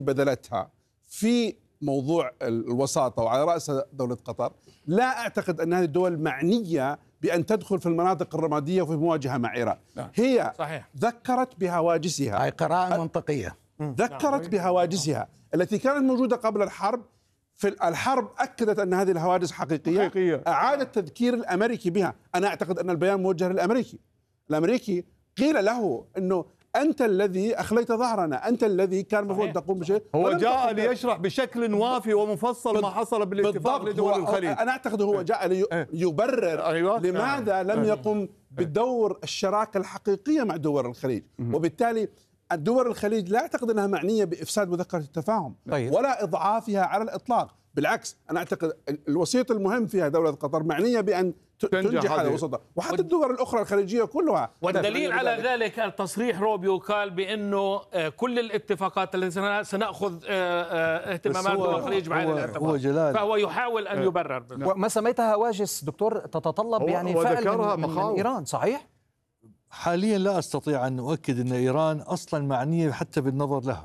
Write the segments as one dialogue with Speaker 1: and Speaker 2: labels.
Speaker 1: بذلتها في موضوع الوساطة وعلى رأسها دولة قطر، لا أعتقد أن هذه الدول معنية بأن تدخل في المناطق الرمادية وفي مواجهة مع إيران. هي صحيح. ذكرت بهواجسها،
Speaker 2: هاي قراءة منطقية،
Speaker 1: ذكرت بهواجسها التي كانت موجودة قبل الحرب. في الحرب أكدت أن هذه الهواجس حقيقية. أعادت تذكير الأمريكي بها. أنا أعتقد أن البيان موجه للأمريكي. الأمريكي قيل له أنه أنت الذي أخليت ظهرنا، أنت الذي كان المفروض تقوم بشيء.
Speaker 3: هو جاء ليشرح بشكل وافي ومفصل ما حصل بالاتفاق لدول الخليج.
Speaker 1: أنا أعتقد هو جاء ليبرر لماذا لم يقم بالدور الشراكة الحقيقية مع دول الخليج. وبالتالي الدول الخليج لا أعتقد أنها معنية بإفساد مذكرة التفاهم ولا إضعافها على الإطلاق. بالعكس، أنا أعتقد الوسيط المهم فيها دولة قطر معنية بأن تنجح هذا الوسط، وحتى الدول الأخرى الخليجية كلها.
Speaker 4: والدليل على ذلك التصريح روبيو قال بأنه كل الاتفاقات التي سنأخذ اهتمامات دول الخليج مع هذه الاتفاقات، فهو يحاول أن يبرر.
Speaker 5: وما سميتها هواجس دكتور تتطلب يعني فعل من إيران، صحيح؟
Speaker 6: حاليا لا أستطيع أن أؤكد أن إيران أصلا معنية حتى بالنظر لها.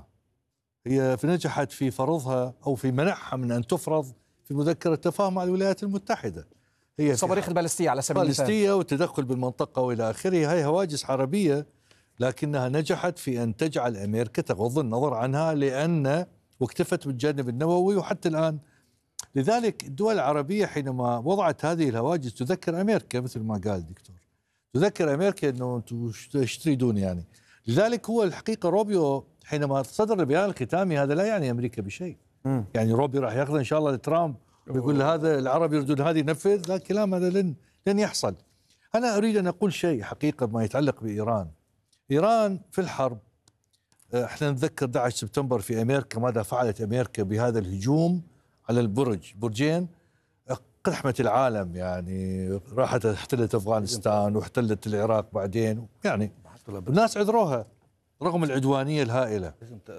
Speaker 6: هي نجحت في فرضها أو في منعها من أن تفرض في مذكرة التفاهم مع الولايات المتحدة. هي
Speaker 5: الصواريخ البالستية على سبيل المثال،
Speaker 6: بالستية والتدخل بالمنطقة وإلى آخره. هي هواجس حربية، لكنها نجحت في أن تجعل أمريكا تغض النظر عنها لأن واكتفت بالجانب النووي وحتى الآن. لذلك الدول العربية حينما وضعت هذه الهواجس تذكر أمريكا، مثل ما قال دكتور، تذكر أمريكا أنه ايش تريدون يعني. لذلك هو الحقيقة روبيو حينما صدر البيان الختامي هذا لا يعني أمريكا بشيء. يعني روبيو راح ياخذ إن شاء الله لترامب ويقول هذا العرب يريدون هذا ينفذ. لا، كلام هذا لن يحصل. أنا أريد أن أقول شيء حقيقة ما يتعلق بإيران. إيران في الحرب، احنا نتذكر 11 سبتمبر في أمريكا ماذا فعلت أمريكا بهذا الهجوم على برجين قحمت العالم. يعني راحت احتلت أفغانستان واحتلت العراق بعدين، يعني الناس عذروها رغم العدوانية الهائلة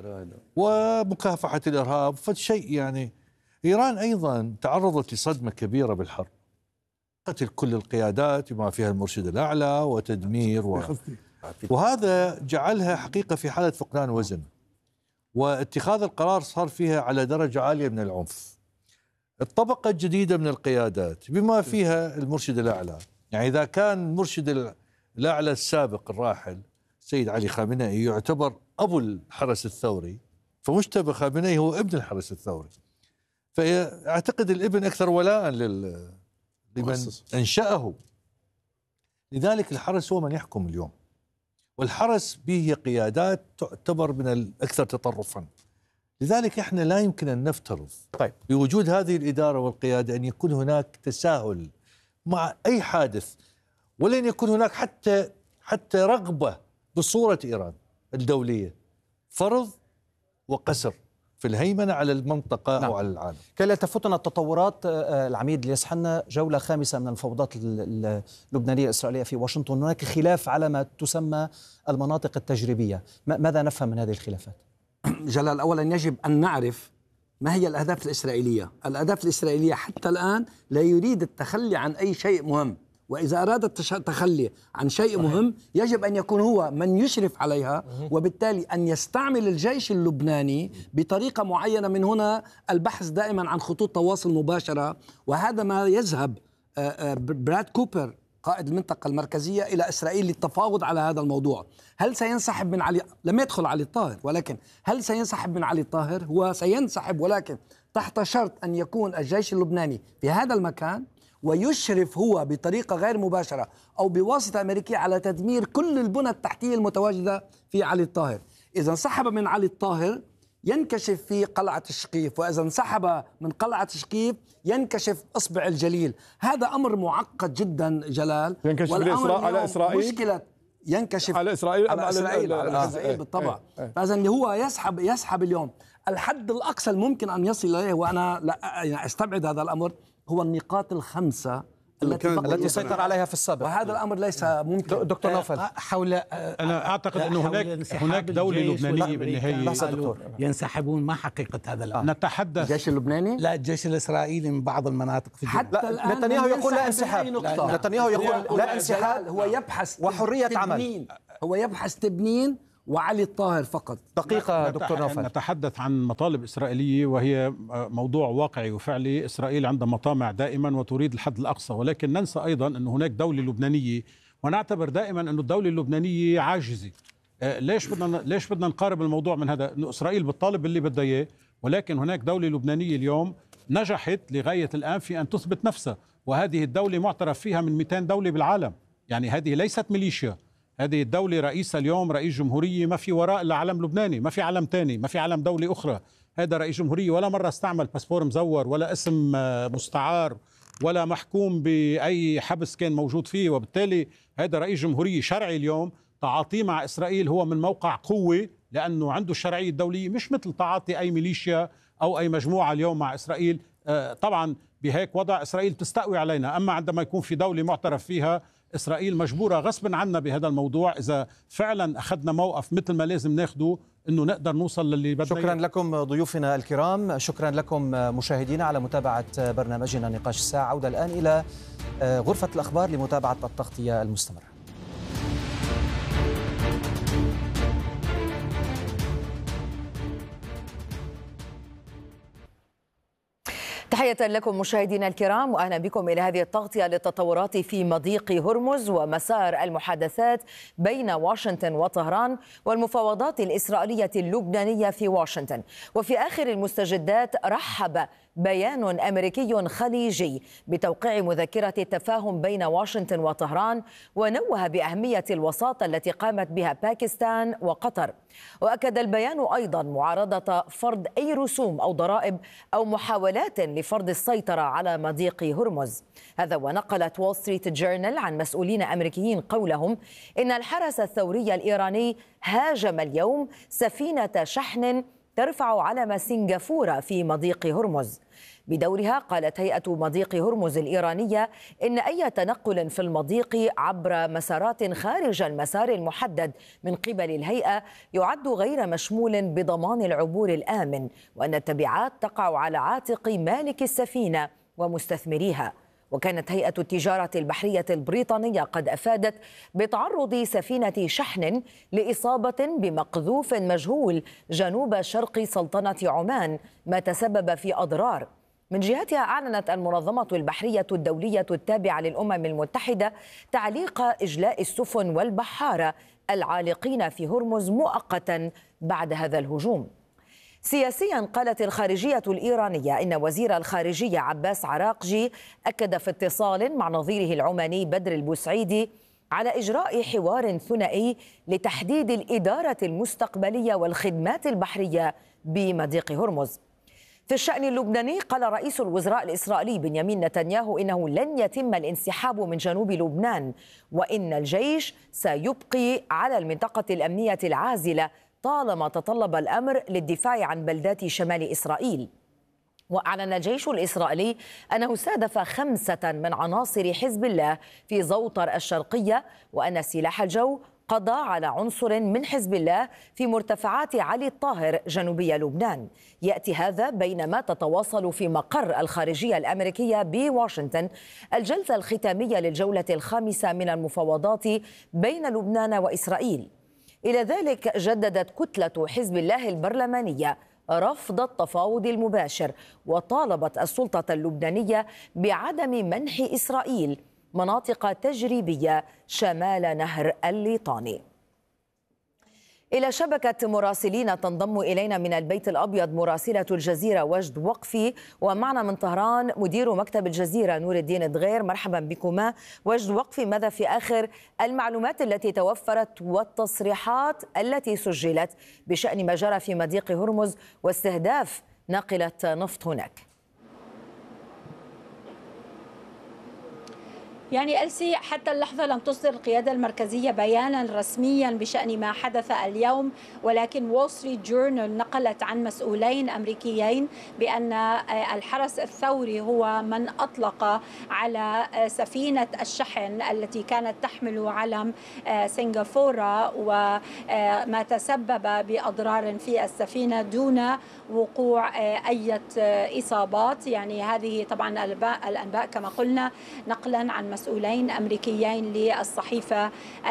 Speaker 6: ومكافحة الإرهاب. فالشيء يعني إيران أيضا تعرضت لصدمة كبيرة بالحرب، قتل كل القيادات بما فيها المرشد الأعلى وتدمير وهذا جعلها حقيقة في حالة فقدان وزن، واتخاذ القرار صار فيها على درجة عالية من العنف. الطبقة الجديدة من القيادات بما فيها المرشد الأعلى، يعني إذا كان المرشد الأعلى السابق الراحل سيد علي خامنئي يعتبر أبو الحرس الثوري، فمجتبى خامنئي هو ابن الحرس الثوري. فأعتقد الابن أكثر ولاء لمن أنشأه. لذلك الحرس هو من يحكم اليوم، والحرس به قيادات تعتبر من الأكثر تطرفا. لذلك احنا لا يمكن أن نفترض بوجود هذه الإدارة والقيادة أن يكون هناك تساهل مع أي حادث، ولن يكون هناك حتى رغبة بصورة إيران الدولية، فرض وقسر في الهيمنة على المنطقة أو على العالم.
Speaker 5: كي لا تفوتنا التطورات العميد ليسحنا جولة خامسة من المفاوضات اللبنانية الإسرائيلية في واشنطن. هناك خلاف على ما تسمى المناطق التجريبية، ماذا نفهم من هذه الخلافات؟
Speaker 2: جلال، أولا يجب أن نعرف ما هي الأهداف الإسرائيلية. الأهداف الإسرائيلية حتى الآن لا يريد التخلي عن أي شيء مهم، وإذا أراد التخلي عن شيء مهم يجب أن يكون هو من يشرف عليها، وبالتالي أن يستعمل الجيش اللبناني بطريقة معينة. من هنا البحث دائما عن خطوط تواصل مباشرة، وهذا ما يذهب براد كوبر قائد المنطقة المركزية إلى إسرائيل للتفاوض على هذا الموضوع. هل سينسحب من علي؟ لم يدخل علي الطاهر، ولكن هل سينسحب من علي الطاهر؟ هو سينسحب، ولكن تحت شرط أن يكون الجيش اللبناني في هذا المكان، ويشرف هو بطريقة غير مباشرة أو بواسطة أمريكية على تدمير كل البنى التحتية المتواجدة في علي الطاهر. إذا انسحب من علي الطاهر ينكشف في قلعة الشقيف، وإذا انسحب من قلعة الشقيف ينكشف إصبع الجليل. هذا أمر معقد جدا جلال.
Speaker 3: ينكشف على إسرائيل،
Speaker 2: مشكلة ينكشف
Speaker 3: على إسرائيل
Speaker 2: على إسرائيل بالطبع. فإذا اللي هو يسحب اليوم الحد الأقصى الممكن أن يصل إليه، وأنا لا يعني أستبعد هذا الأمر، هو النقاط الخمسة
Speaker 5: التي سيطر عليها في السابق،
Speaker 2: وهذا الأمر ليس ممكن.
Speaker 5: دكتور نوفل،
Speaker 7: أنا أعتقد أنه هناك دولة لبنانية بالنهاية
Speaker 8: ينسحبون. ما حقيقة هذا الأمر؟
Speaker 7: نتحدث
Speaker 2: الجيش اللبناني؟
Speaker 8: لا، الجيش الإسرائيلي من بعض المناطق في
Speaker 2: حتى الآن
Speaker 5: نتنياهو يقول لا انسحاب. نتنياهو يقول لا انسحاب
Speaker 2: هو يبحث
Speaker 5: وحرية عمل.
Speaker 2: هو يبحث تبنين وعلي الطاهر فقط.
Speaker 5: دقيقة دكتور نوفل.
Speaker 7: نتحدث عن مطالب إسرائيلية وهي موضوع واقعي وفعلي. إسرائيل عندها مطامع دائما وتريد الحد الأقصى، ولكن ننسى أيضا أن هناك دولة لبنانية، ونعتبر دائما أن الدولة اللبنانية عاجزة. ليش بدنا نقارب الموضوع من هذا؟ أنه إسرائيل بتطالب باللي بدها إياه، ولكن هناك دولة لبنانية اليوم نجحت لغاية الآن في أن تثبت نفسها، وهذه الدولة معترف فيها من 200 دولة بالعالم. يعني هذه ليست ميليشيا، هذه الدولة رئيسها اليوم رئيس جمهورية ما في وراء إلا علم لبناني، ما في علم تاني، ما في علم دولة أخرى. هذا رئيس جمهورية ولا مرة استعمل باسبور مزور ولا اسم مستعار ولا محكوم بأي حبس كان موجود فيه، وبالتالي هذا رئيس جمهورية شرعي. اليوم تعاطيه مع إسرائيل هو من موقع قوة، لأنه عنده الشرعية الدولية، مش مثل تعاطي أي ميليشيا أو أي مجموعة اليوم مع إسرائيل. طبعا بهيك وضع إسرائيل تستقوي علينا، أما عندما يكون في دولة معترف فيها إسرائيل مجبورة غصبا عنا بهذا الموضوع. إذا فعلا أخذنا موقف مثل ما لازم ناخده أنه نقدر نوصل للي بدنا.
Speaker 5: شكرا لكم ضيوفنا الكرام، شكرا لكم مشاهدينا على متابعة برنامجنا نقاش الساعة. عودة الآن إلى غرفة الأخبار لمتابعة التغطية المستمرة.
Speaker 9: تحية لكم مشاهدينا الكرام، وأهلا بكم إلى هذه التغطية للتطورات في مضيق هرمز ومسار المحادثات بين واشنطن وطهران والمفاوضات الإسرائيلية اللبنانية في واشنطن. وفي آخر المستجدات رحب بيان أمريكي خليجي بتوقيع مذكرة التفاهم بين واشنطن وطهران، ونوه بأهمية الوساطة التي قامت بها باكستان وقطر. وأكد البيان أيضا معارضة فرض أي رسوم أو ضرائب أو محاولات لفرض السيطرة على مضيق هرمز. هذا ونقلت وول ستريت جورنال عن مسؤولين أمريكيين قولهم إن الحرس الثوري الإيراني هاجم اليوم سفينة شحن ترفع علم سنغافورة في مضيق هرمز. بدورها قالت هيئة مضيق هرمز الإيرانية إن أي تنقل في المضيق عبر مسارات خارج المسار المحدد من قبل الهيئة يعد غير مشمول بضمان العبور الآمن، وأن التبعات تقع على عاتق مالك السفينة ومستثمريها. وكانت هيئة التجارة البحرية البريطانية قد أفادت بتعرض سفينة شحن لإصابة بمقذوف مجهول جنوب شرق سلطنة عمان، ما تسبب في أضرار. من جهتها أعلنت المنظمة البحرية الدولية التابعة للأمم المتحدة تعليق إجلاء السفن والبحارة العالقين في هرمز مؤقتا بعد هذا الهجوم. سياسيا قالت الخارجية الإيرانية إن وزير الخارجية عباس عراقجي أكد في اتصال مع نظيره العماني بدر البوسعيدي على إجراء حوار ثنائي لتحديد الإدارة المستقبلية والخدمات البحرية بمضيق هرمز. في الشأن اللبناني قال رئيس الوزراء الإسرائيلي بنيامين نتنياهو إنه لن يتم الانسحاب من جنوب لبنان، وإن الجيش سيبقي على المنطقة الأمنية العازلة طالما تطلب الأمر للدفاع عن بلدات شمال إسرائيل. وأعلن الجيش الإسرائيلي أنه استهدف 5 من عناصر حزب الله في زوطر الشرقية، وأن سلاح الجو قضى على عنصر من حزب الله في مرتفعات علي الطاهر جنوبي لبنان. يأتي هذا بينما تتواصل في مقر الخارجية الأمريكية بواشنطن الجلسة الختامية للجولة الخامسة من المفاوضات بين لبنان وإسرائيل. إلى ذلك جددت كتلة حزب الله البرلمانية رفض التفاوض المباشر، وطالبت السلطة اللبنانية بعدم منح إسرائيل مناطق تجريبية شمال نهر الليطاني. إلى شبكة مراسلين تنضم إلينا من البيت الأبيض مراسلة الجزيرة وجد وقفي، ومعنا من طهران مدير مكتب الجزيرة نور الدين دغير. مرحبا بكما. وجد وقفي، ماذا في آخر المعلومات التي توفرت والتصريحات التي سجلت بشأن ما جرى في مضيق هرمز واستهداف ناقلة نفط هناك؟
Speaker 10: يعني ألسي حتى اللحظة لم تصدر القيادة المركزية بيانا رسميا بشأن ما حدث اليوم، ولكن وول ستريت جورنال نقلت عن مسؤولين أمريكيين بأن الحرس الثوري هو من أطلق على سفينة الشحن التي كانت تحمل علم سنغافورة وما تسبب بأضرار في السفينة دون وقوع أي إصابات. يعني هذه طبعا الأنباء كما قلنا نقلا عن مسؤولين أمريكيين للصحيفة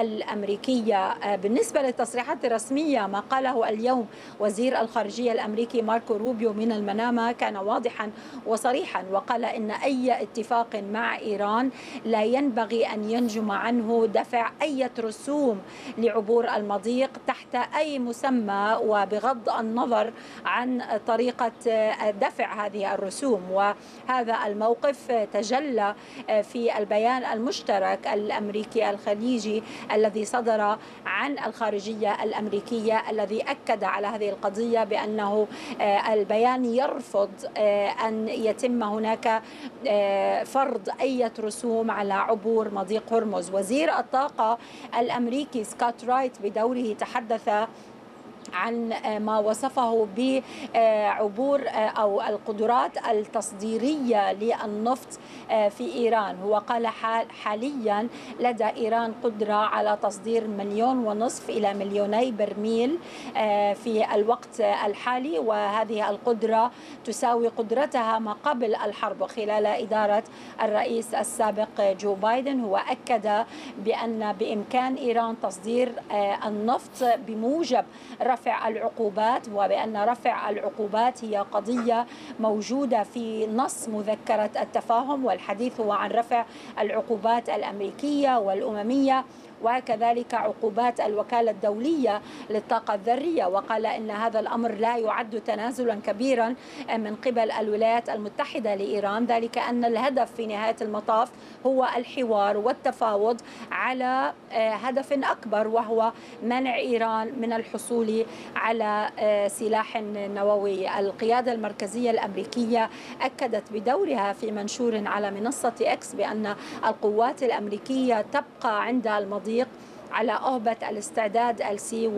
Speaker 10: الأمريكية. بالنسبة للتصريحات الرسمية، ما قاله اليوم وزير الخارجية الأمريكي ماركو روبيو من المنامة كان واضحا وصريحا، وقال إن أي اتفاق مع إيران لا ينبغي أن ينجم عنه دفع أي رسوم لعبور المضيق تحت أي مسمى، وبغض النظر عن طريقة دفع هذه الرسوم. وهذا الموقف تجلى في البيان المشترك الأمريكي الخليجي الذي صدر عن الخارجية الأمريكية، الذي أكد على هذه القضية بأنه البيان يرفض أن يتم هناك فرض أي رسوم على عبور مضيق هرمز. وزير الطاقة الأمريكي سكوت رايت بدوره تحدث عن ما وصفه بعبور أو القدرات التصديرية للنفط في إيران. هو قال حاليا لدى إيران قدرة على تصدير 1.5 مليون إلى 2 مليون برميل في الوقت الحالي، وهذه القدرة تساوي قدرتها ما قبل الحرب خلال إدارة الرئيس السابق جو بايدن. هو أكد بأن بإمكان إيران تصدير النفط بموجب رفع العقوبات، وبأن رفع العقوبات هي قضية موجودة في نص مذكرة التفاهم، والحديث هو عن رفع العقوبات الأمريكية والأممية وكذلك عقوبات الوكالة الدولية للطاقة الذرية. وقال إن هذا الأمر لا يعد تنازلا كبيرا من قبل الولايات المتحدة لإيران، ذلك أن الهدف في نهاية المطاف هو الحوار والتفاوض على هدف أكبر، وهو منع إيران من الحصول على سلاح نووي. القيادة المركزية الأمريكية أكدت بدورها في منشور على منصة إكس بأن القوات الأمريكية تبقى عند المضيق على أهبة الاستعداد السي،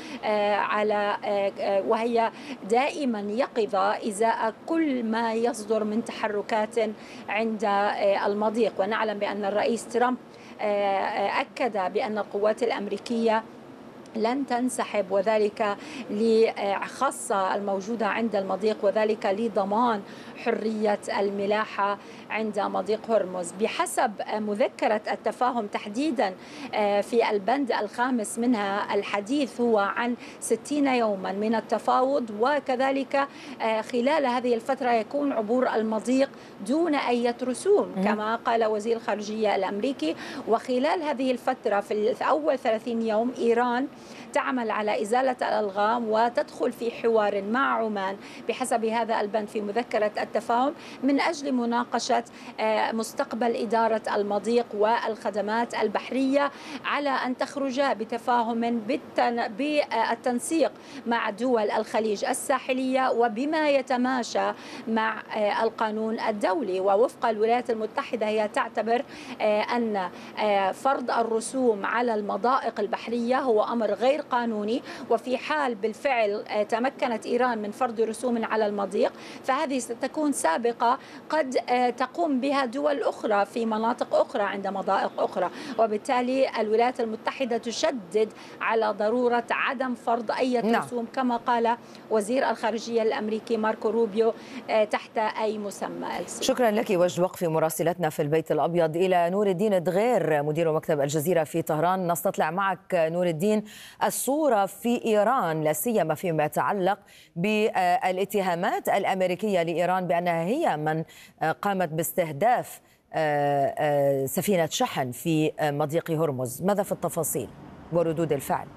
Speaker 10: وهي دائما يقظة إزاء كل ما يصدر من تحركات عند المضيق. ونعلم بأن الرئيس ترامب أكد بأن القوات الأمريكية لن تنسحب، وذلك لخاصة الموجودة عند المضيق، وذلك لضمان حرية الملاحة عند مضيق هرمز. بحسب مذكرة التفاهم تحديدا في البند الخامس منها، الحديث هو عن 60 يوما من التفاوض، وكذلك خلال هذه الفترة يكون عبور المضيق دون أي رسوم كما قال وزير الخارجية الأمريكي. وخلال هذه الفترة في أول 30 يوم إيران تعمل على إزالة الألغام وتدخل في حوار مع عمان بحسب هذا البند في مذكرة التفاهم من أجل مناقشة مستقبل إدارة المضيق والخدمات البحرية، على أن تخرج بتفاهم بالتنسيق مع دول الخليج الساحلية وبما يتماشى مع القانون الدولي. ووفق الولايات المتحدة هي تعتبر أن فرض الرسوم على المضائق البحرية هو أمر غير قانوني، وفي حال بالفعل تمكنت إيران من فرض رسوم على المضيق فهذه ستكون سابقة قد تقوم بها دول أخرى في مناطق أخرى عند مضائق أخرى، وبالتالي الولايات المتحدة تشدد على ضرورة عدم فرض أي رسوم كما قال وزير الخارجية الأمريكي ماركو روبيو تحت أي مسمى.
Speaker 9: شكرا لك وجد وقفي مراسلتنا في البيت الأبيض. إلى نور الدين دغير مدير مكتب الجزيرة في طهران، نستطلع معك نور الدين الصورة في إيران لا سيما فيما يتعلق بالاتهامات الأمريكية لإيران بأنها هي من قامت باستهداف سفينة شحن في مضيق هرمز. ماذا في التفاصيل وردود الفعل؟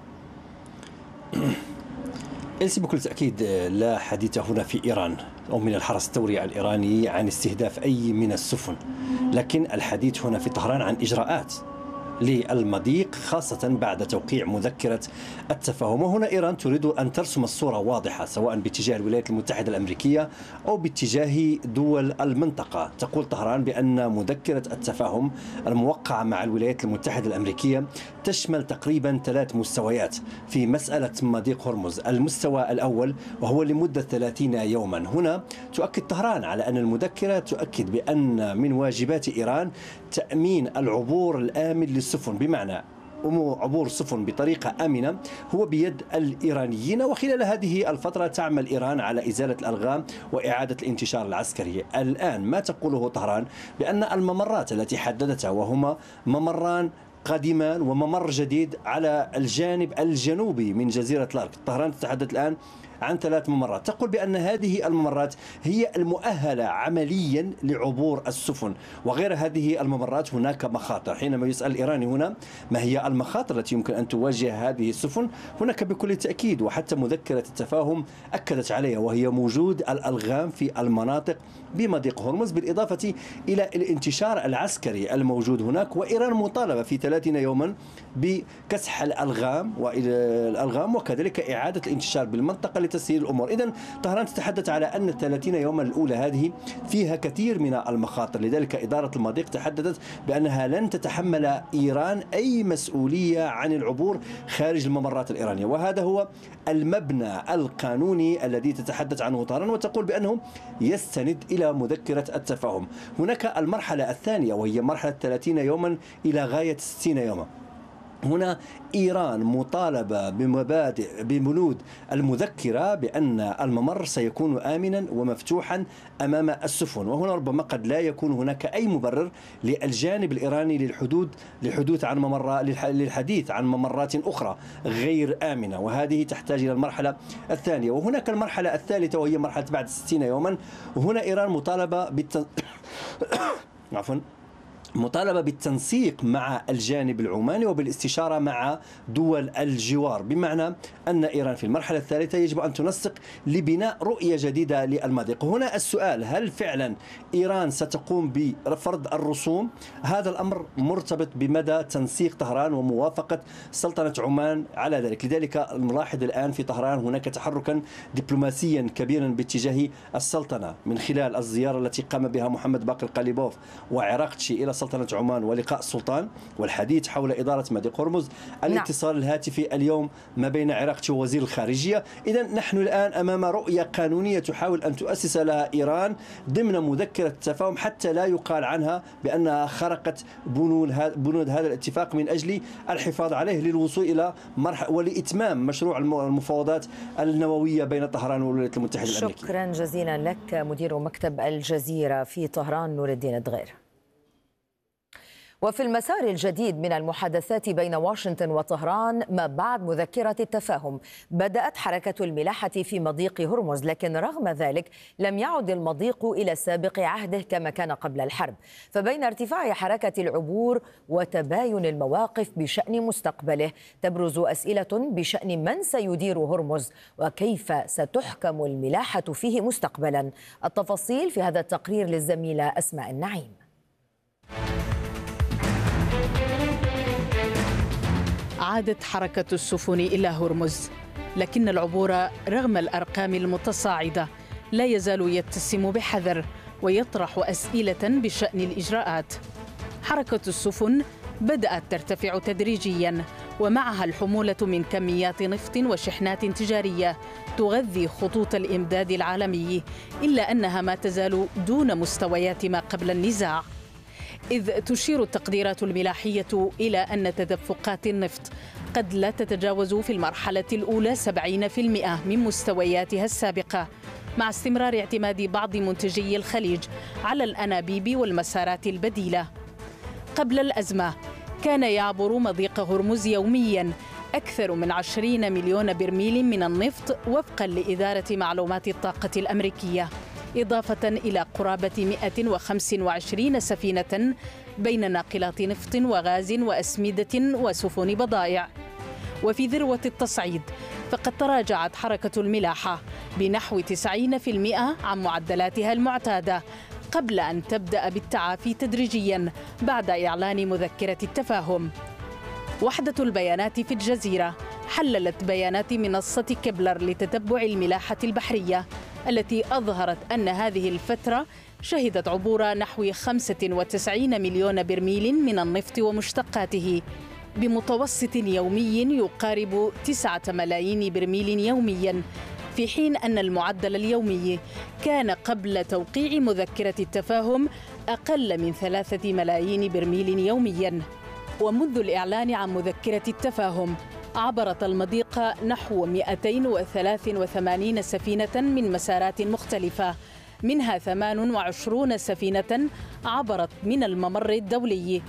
Speaker 11: إلسي بكل تأكيد لا حديث هنا في إيران أو من الحرس الثوري الإيراني عن استهداف أي من السفن، لكن الحديث هنا في طهران عن إجراءات للمضيق خاصة بعد توقيع مذكرة التفاهم. وهنا إيران تريد أن ترسم الصورة واضحة سواء باتجاه الولايات المتحدة الأمريكية أو باتجاه دول المنطقة. تقول طهران بأن مذكرة التفاهم الموقعة مع الولايات المتحدة الأمريكية تشمل تقريبا 3 مستويات في مسألة مضيق هرمز. المستوى الأول وهو لمدة 30 يوما. هنا تؤكد طهران على أن المذكرة تؤكد بأن من واجبات إيران تأمين العبور الآمن للسفن، بمعنى عبور سفن بطريقة آمنة هو بيد الإيرانيين. وخلال هذه الفترة تعمل إيران على إزالة الألغام وإعادة الانتشار العسكري. الآن ما تقوله طهران بأن الممرات التي حددتها، وهما ممران قادمان وممر جديد على الجانب الجنوبي من جزيرة الأرك. طهران تتحدث الآن عن 3 ممرات، تقول بأن هذه الممرات هي المؤهلة عمليا لعبور السفن، وغير هذه الممرات هناك مخاطر. حينما يسأل الإيراني هنا ما هي المخاطر التي يمكن أن تواجه هذه السفن، هناك بكل تأكيد، وحتى مذكرة التفاهم أكدت عليها، وهي موجود الألغام في المناطق بمضيق هرمز، بالإضافة إلى الانتشار العسكري الموجود هناك. وإيران مطالبة في 30 يوما بكسح الألغام وكذلك إعادة الانتشار بالمنطقة لتسهيل الأمور. إذن طهران تتحدث على أن 30 يوما الأولى هذه فيها كثير من المخاطر، لذلك إدارة المضيق تحدثت بأنها لن تتحمل إيران أي مسؤولية عن العبور خارج الممرات الإيرانية. وهذا هو المبنى القانوني الذي تتحدث عنه طهران، وتقول بأنه يستند إلى مذكرة التفاهم. هناك المرحلة الثانية وهي مرحلة 30 يوما إلى غاية 60 يوما. هنا إيران مطالبة ببنود المذكرة بأن الممر سيكون آمنا ومفتوحا أمام السفن. وهنا ربما قد لا يكون هناك أي مبرر للجانب الإيراني للحديث عن ممرات أخرى غير آمنة، وهذه تحتاج إلى المرحلة الثانية. وهناك المرحلة الثالثة وهي مرحلة بعد 60 يوما. وهنا إيران مطالبة بالتنسيق مع الجانب العماني وبالاستشارة مع دول الجوار، بمعنى أن إيران في المرحلة الثالثة يجب أن تنسق لبناء رؤية جديدة للمضيق. هنا السؤال: هل فعلا إيران ستقوم بفرض الرسوم؟ هذا الأمر مرتبط بمدى تنسيق طهران وموافقة سلطنة عمان على ذلك. لذلك نلاحظ الآن في طهران هناك تحركا دبلوماسيا كبيرا باتجاه السلطنة من خلال الزيارة التي قام بها محمد باقر قليبوف وعراقتشي إلى سلطنة عمان ولقاء السلطان والحديث حول إدارة مضيق هرمز، الاتصال الهاتفي اليوم ما بين عراقتشي ووزير الخارجية. إذا نحن الآن أمام رؤية قانونية تحاول أن تؤسس لها إيران ضمن مذكرة التفاهم، حتى لا يقال عنها بأنها خرقت بنود هذا الاتفاق من أجل الحفاظ عليه للوصول إلى ولإتمام مشروع المفاوضات النووية بين طهران والولايات المتحدة الأمريكية.
Speaker 9: شكرا جزيلا لك مدير مكتب الجزيرة في طهران نور الدين الدغير. وفي المسار الجديد من المحادثات بين واشنطن وطهران ما بعد مذكرة التفاهم، بدأت حركة الملاحة في مضيق هرمز، لكن رغم ذلك لم يعد المضيق إلى سابق عهده كما كان قبل الحرب. فبين ارتفاع حركة العبور وتباين المواقف بشأن مستقبله، تبرز أسئلة بشأن من سيدير هرمز وكيف ستحكم الملاحة فيه مستقبلا. التفاصيل في هذا التقرير للزميلة أسماء النعيم.
Speaker 12: عادت حركة السفن إلى هرمز، لكن العبور رغم الأرقام المتصاعدة لا يزال يتسم بحذر ويطرح أسئلة بشأن الإجراءات. حركة السفن بدأت ترتفع تدريجياً، ومعها الحمولة من كميات نفط وشحنات تجارية تغذي خطوط الإمداد العالمي، إلا أنها ما تزال دون مستويات ما قبل النزاع. إذ تشير التقديرات الملاحية إلى أن تدفقات النفط قد لا تتجاوز في المرحلة الأولى 70% من مستوياتها السابقة، مع استمرار اعتماد بعض منتجي الخليج على الأنابيب والمسارات البديلة. قبل الأزمة كان يعبر مضيق هرمز يومياً أكثر من 20 مليون برميل من النفط وفقاً لإدارة معلومات الطاقة الأمريكية، إضافة إلى قرابة 125 سفينة بين ناقلات نفط وغاز وأسمدة وسفن بضائع. وفي ذروة التصعيد فقد تراجعت حركة الملاحة بنحو 90% عن معدلاتها المعتادة، قبل أن تبدأ بالتعافي تدريجياً بعد إعلان مذكرة التفاهم. وحدة البيانات في الجزيرة حللت بيانات منصة كبلر لتتبع الملاحة البحرية، التي أظهرت أن هذه الفترة شهدت عبور نحو 95 مليون برميل من النفط ومشتقاته، بمتوسط يومي يقارب 9 ملايين برميل يوميا، في حين أن المعدل اليومي كان قبل توقيع مذكرة التفاهم أقل من 3 ملايين برميل يوميا. ومنذ الإعلان عن مذكرة التفاهم عبرت المضيق نحو 283 سفينة من مسارات مختلفة، منها 28 سفينة عبرت من الممر الدولي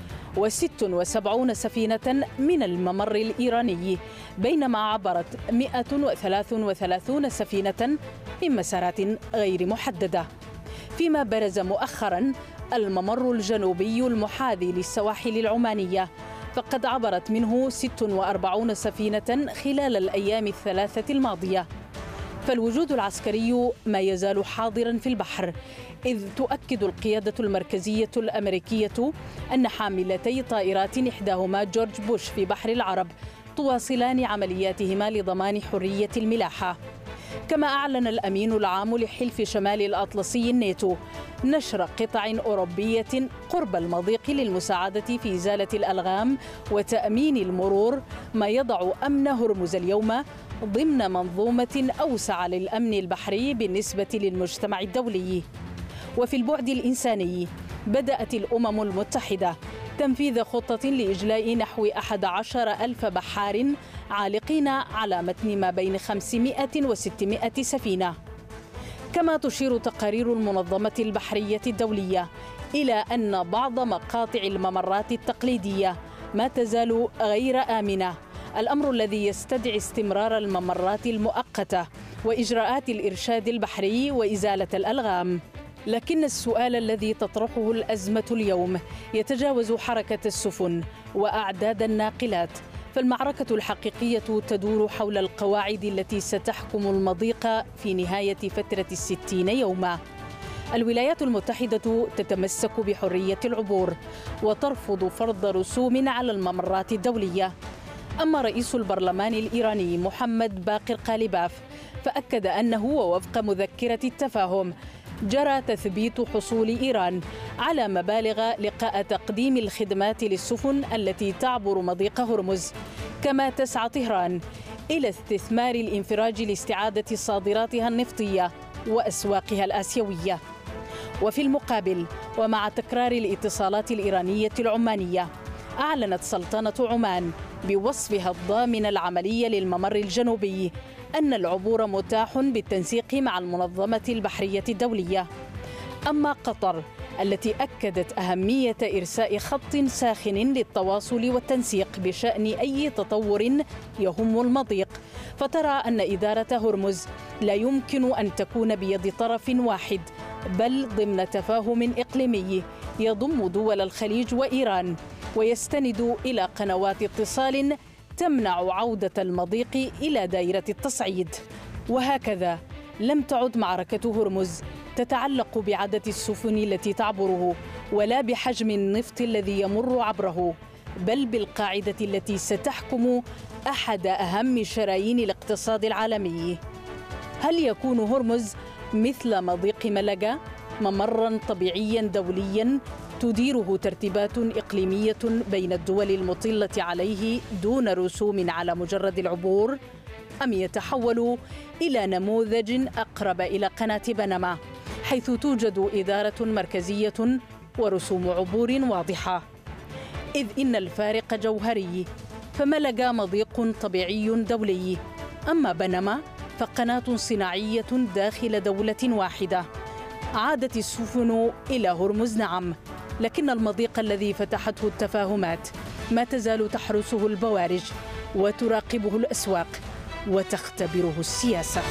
Speaker 12: و76 سفينة من الممر الإيراني، بينما عبرت 133 سفينة من مسارات غير محددة. فيما برز مؤخراً الممر الجنوبي المحاذي للسواحل العمانية، فقد عبرت منه 46 سفينة خلال الأيام الثلاثة الماضية. فالوجود العسكري ما يزال حاضراً في البحر، إذ تؤكد القيادة المركزية الأمريكية أن حاملتي طائرات إحداهما جورج بوش في بحر العرب تواصلان عملياتهما لضمان حرية الملاحة. كما أعلن الأمين العام لحلف شمال الأطلسي الناتو نشر قطع أوروبية قرب المضيق للمساعدة في إزالة الألغام وتأمين المرور، ما يضع أمن هرمز اليوم ضمن منظومة أوسع للأمن البحري بالنسبة للمجتمع الدولي. وفي البعد الإنساني بدأت الأمم المتحدة تنفيذ خطة لإجلاء نحو 11,000 بحار عالقين على متن ما بين 500 و600 سفينة. كما تشير تقارير المنظمة البحرية الدولية إلى أن بعض مقاطع الممرات التقليدية ما تزال غير آمنة، الأمر الذي يستدعي استمرار الممرات المؤقتة وإجراءات الإرشاد البحري وإزالة الألغام. لكن السؤال الذي تطرحه الأزمة اليوم يتجاوز حركة السفن وأعداد الناقلات، فالمعركة الحقيقية تدور حول القواعد التي ستحكم المضيق في نهاية فترة 60 يوما. الولايات المتحدة تتمسك بحرية العبور وترفض فرض رسوم على الممرات الدولية. أما رئيس البرلمان الإيراني محمد باقر قالباف فأكد أنه ووفق مذكرة التفاهم جرى تثبيت حصول إيران على مبالغ لقاء تقديم الخدمات للسفن التي تعبر مضيق هرمز، كما تسعى طهران إلى استثمار الانفراج لاستعادة صادراتها النفطية وأسواقها الآسيوية. وفي المقابل ومع تكرار الاتصالات الإيرانية العمانية، أعلنت سلطنة عمان بوصفها الضامن العملي للممر الجنوبي أن العبور متاح بالتنسيق مع المنظمة البحرية الدولية. أما قطر التي أكدت أهمية إرساء خط ساخن للتواصل والتنسيق بشأن أي تطور يهم المضيق، فترى أن إدارة هرمز لا يمكن أن تكون بيد طرف واحد، بل ضمن تفاهم إقليمي يضم دول الخليج وإيران، ويستند إلى قنوات اتصال تمنع عودة المضيق إلى دائرة التصعيد. وهكذا لم تعد معركة هرمز تتعلق بعدد السفن التي تعبره ولا بحجم النفط الذي يمر عبره، بل بالقاعدة التي ستحكم أحد أهم شرايين الاقتصاد العالمي. هل يكون هرمز مثل مضيق ملقا ممراً طبيعياً دولياً تديره ترتيبات إقليمية بين الدول المطلة عليه دون رسوم على مجرد العبور، أم يتحول إلى نموذج أقرب إلى قناة بنما حيث توجد إدارة مركزية ورسوم عبور واضحة؟ إذ إن الفارق جوهري، فملقا مضيق طبيعي دولي، أما بنما فقناة صناعية داخل دولة واحدة. عادت السفن إلى هرمز نعم، لكن المضيق الذي فتحته التفاهمات ما تزال تحرسه البوارج وتراقبه الأسواق وتختبره السياسة.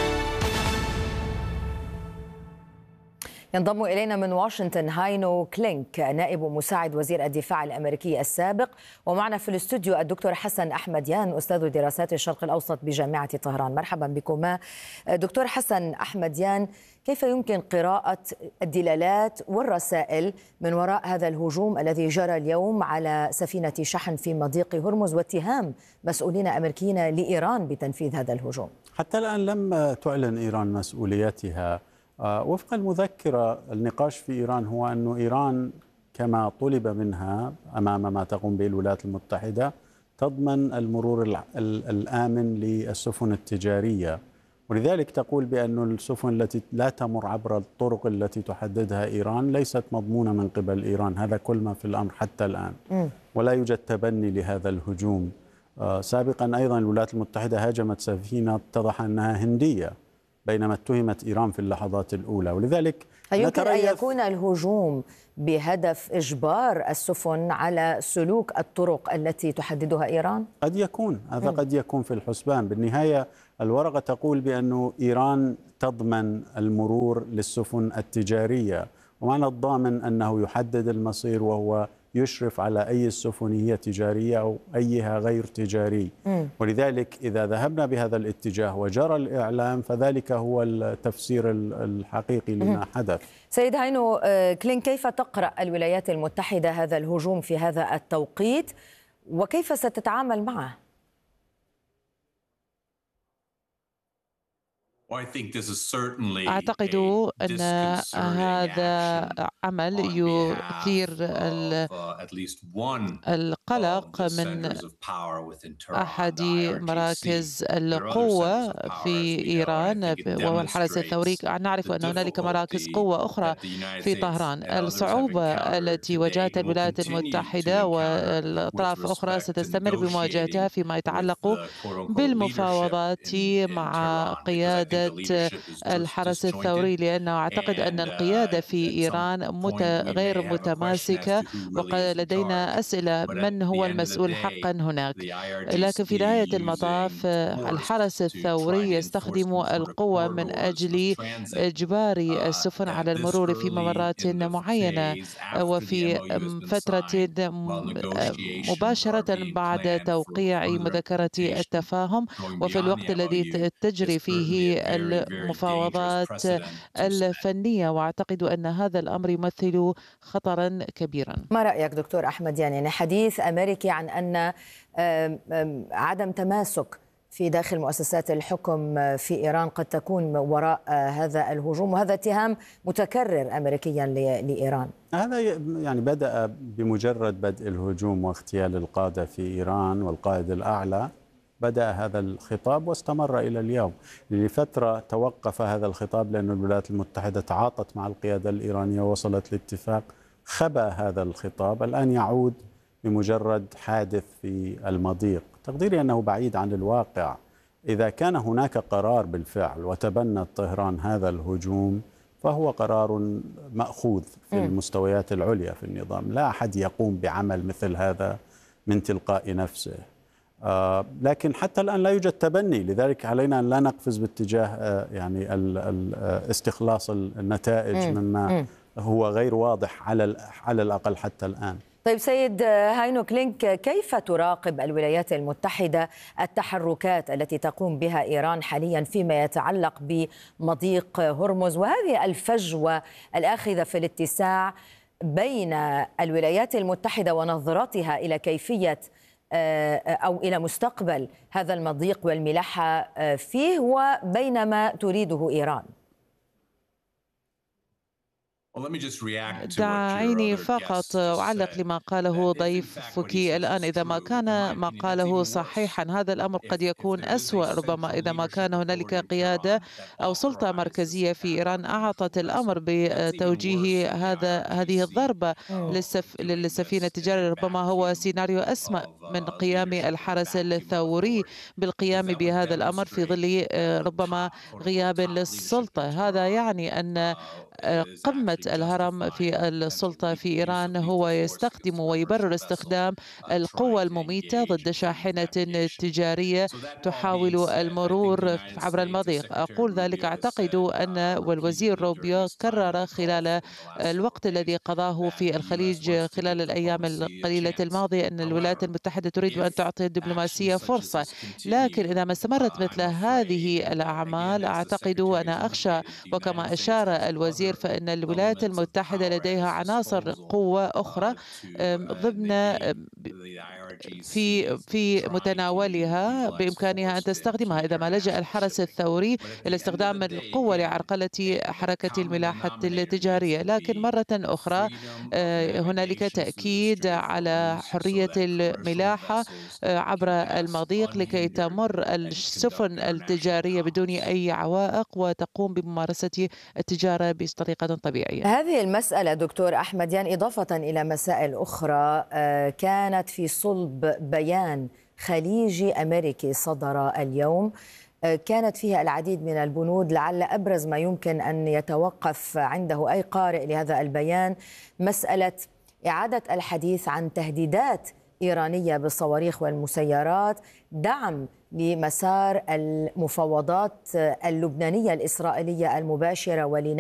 Speaker 9: ينضم إلينا من واشنطن هاينو كلينك، نائب مساعد وزير الدفاع الأمريكي السابق، ومعنا في الاستوديو الدكتور حسن أحمديان أستاذ دراسات الشرق الأوسط بجامعة طهران. مرحبا بكما. دكتور حسن أحمديان، كيف يمكن قراءة الدلالات والرسائل من وراء هذا الهجوم الذي جرى اليوم على سفينة شحن في مضيق هرمز واتهام مسؤولين أمريكيين لإيران بتنفيذ هذا الهجوم؟
Speaker 13: حتى الآن لم تعلن إيران مسؤولياتها. وفق المذكرة النقاش في إيران هو أن إيران كما طلب منها أمام ما تقوم به الولايات المتحدة تضمن المرور الآمن للسفن التجارية، ولذلك تقول بأن السفن التي لا تمر عبر الطرق التي تحددها إيران ليست مضمونة من قبل إيران. هذا كل ما في الأمر حتى الآن. ولا يوجد تبني لهذا الهجوم. سابقا أيضا الولايات المتحدة هاجمت سفينة اتضح أنها هندية بينما اتهمت إيران في اللحظات الأولى، ولذلك
Speaker 9: هل يمكن أن يكون الهجوم بهدف إجبار السفن على سلوك الطرق التي تحددها إيران؟
Speaker 13: قد يكون هذا قد يكون في الحسبان. بالنهاية الورقة تقول بأن إيران تضمن المرور للسفن التجارية، ومعنى الضامن أنه يحدد المصير وهو يشرف على أي السفن هي تجارية أو أيها غير تجاري. ولذلك إذا ذهبنا بهذا الاتجاه وجرى الإعلام فذلك هو التفسير الحقيقي لما حدث.
Speaker 9: سيد هاينو كلين، كيف تقرأ الولايات المتحدة هذا الهجوم في هذا التوقيت وكيف ستتعامل معه؟
Speaker 14: أعتقد أن هذا عمل يثير القلق من أحد مراكز القوة في إيران وهو الحرس الثوري. نعرف أن هنالك مراكز قوة أخرى في طهران. الصعوبة التي واجهتها الولايات المتحدة والأطراف الأخرى ستستمر بمواجهتها فيما يتعلق بالمفاوضات مع قيادة الحرس الثوري، لأنه أعتقد أن القيادة في إيران غير متماسكة ولدينا أسئلة من هو المسؤول حقا هناك. لكن في نهاية المطاف الحرس الثوري يستخدم القوة من أجل إجبار السفن على المرور في ممرات معينة وفي فترة مباشرة بعد توقيع مذكرة التفاهم وفي الوقت الذي تجري فيه المفاوضات الفنية، وأعتقد أن هذا الأمر يمثل خطرا كبيرا.
Speaker 9: ما رأيك دكتور أحمد؟ يعني حديث أمريكي عن أن عدم تماسك في داخل مؤسسات الحكم في إيران قد تكون وراء هذا الهجوم، وهذا اتهام متكرر أمريكيا لإيران.
Speaker 13: هذا يعني بدأ بمجرد بدء الهجوم واغتيال القادة في إيران والقائد الأعلى، بدأ هذا الخطاب واستمر إلى اليوم. لفترة توقف هذا الخطاب لأن الولايات المتحدة تعاطت مع القيادة الإيرانية ووصلت لاتفاق، خبى هذا الخطاب، الآن يعود بمجرد حادث في المضيق. تقديري أنه بعيد عن الواقع. إذا كان هناك قرار بالفعل وتبنت طهران هذا الهجوم فهو قرار مأخوذ في المستويات العليا في النظام، لا أحد يقوم بعمل مثل هذا من تلقاء نفسه. لكن حتى الآن لا يوجد تبني، لذلك علينا أن لا نقفز باتجاه يعني استخلاص النتائج مما هو غير واضح على الأقل حتى الآن.
Speaker 9: طيب سيد هاينو كلينك، كيف تراقب الولايات المتحدة التحركات التي تقوم بها إيران حاليا فيما يتعلق بمضيق هرمز وهذه الفجوة الآخذة في الاتساع بين الولايات المتحدة ونظرتها إلى كيفية أو إلى مستقبل هذا المضيق والملاحة فيه وبين ما تريده إيران؟
Speaker 14: دعيني فقط أعلق لما قاله ضيفك الآن. إذا ما كان ما قاله صحيحا هذا الأمر قد يكون أسوأ ربما إذا ما كان هنالك قيادة أو سلطة مركزية في إيران أعطت الأمر بتوجيه هذه الضربة للسفينة التجارية. ربما هو سيناريو أسوأ من قيام الحرس الثوري بالقيام بهذا الأمر في ظل ربما غياب للسلطة. هذا يعني أن قمة الهرم في السلطة في إيران هو يستخدم ويبرر استخدام القوة المميتة ضد شاحنة تجارية تحاول المرور عبر المضيق. أقول ذلك أعتقد أن والوزير روبيو كرر خلال الوقت الذي قضاه في الخليج خلال الأيام القليلة الماضية أن الولايات المتحدة تريد أن تعطي الدبلوماسية فرصة، لكن إذا ما استمرت مثل هذه الأعمال أعتقد وأنا أخشى وكما أشار الوزير فإن الولايات المتحدة لديها عناصر قوة أخرى ضمن في متناولها بإمكانها أن تستخدمها. إذا ما لجأ الحرس الثوري إلى استخدام القوة لعرقلة حركة الملاحة التجارية، لكن مرة أخرى هنالك تأكيد على حرية الملاحة عبر المضيق لكي تمر السفن التجارية بدون أي عوائق وتقوم بممارسة التجارة باستقرار. بطريقة طبيعية.
Speaker 9: هذه المسألة دكتور أحمديان إضافة إلى مسائل أخرى كانت في صلب بيان خليجي أمريكي صدر اليوم، كانت فيها العديد من البنود. لعل أبرز ما يمكن أن يتوقف عنده أي قارئ لهذا البيان مسألة إعادة الحديث عن تهديدات إيرانية بالصواريخ والمسيرات، دعم لمسار المفاوضات اللبنانية الإسرائيلية المباشرة